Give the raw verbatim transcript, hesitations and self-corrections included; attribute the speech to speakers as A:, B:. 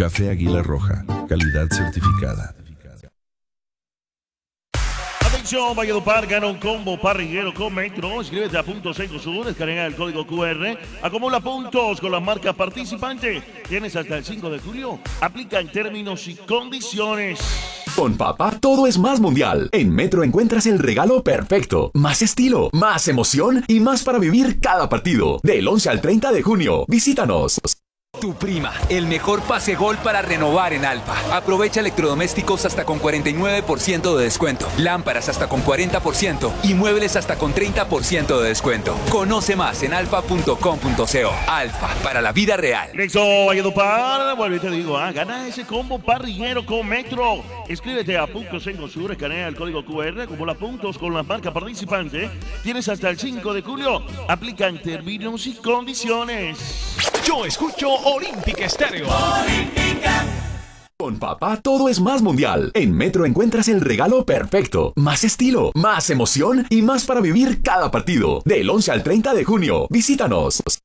A: Café Águila Roja, calidad certificada.
B: Atención, Valledupar, gana un combo parrillero con Metro. Inscríbete a Puntos Sur, descarga el código Q R, acumula puntos con la marca participante. Tienes hasta el cinco de julio. Aplica en términos y condiciones.
C: Con papá todo es más mundial. En Metro encuentras el regalo perfecto. Más estilo, más emoción y más para vivir cada partido. Del once al treinta de junio. Visítanos.
D: Tu prima, el mejor pase gol para renovar en Alfa. Aprovecha electrodomésticos hasta con cuarenta y nueve por ciento de descuento, lámparas hasta con cuarenta por ciento y muebles hasta con treinta por ciento de descuento. Conoce más en alfa punto com punto co. Alfa, para la vida real.
B: Listo, Valledupar, vuelvo y te digo, ah, gana ese combo parrillero con Metro. Inscríbete a Puntos Sur, escanea el código Q R, acumula puntos con la marca participante. Tienes hasta el cinco de julio. Aplica en términos y condiciones.
E: Yo escucho Olímpica Estéreo.
D: Olímpica.
C: Con papá todo es más mundial. En Metro encuentras el regalo perfecto. Más estilo, más emoción y más para vivir cada partido. Del once al treinta de junio. Visítanos.